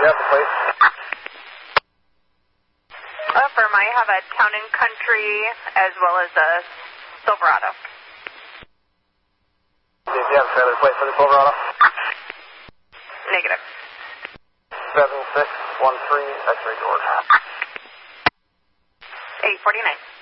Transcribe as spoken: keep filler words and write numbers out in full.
you have the plate? Affirm, I have a Town and Country as well as a Silverado. Do you have a trailer plate for the Silverado? Negative. seven six one three, X-ray George. eight forty-nine.